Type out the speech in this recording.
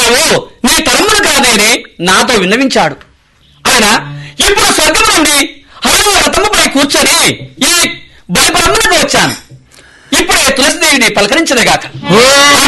నీవు నీ తమ్ముడు కాదేని నాతో విన్నవించాడు. ఆయన ఇప్పుడు స్వర్గం నుండి హనుమ రథముపై కూర్చొని ఈ బలిపరములకు వచ్చాను. ఇప్పుడే తులసిదేవిని పలకరించదేగాక.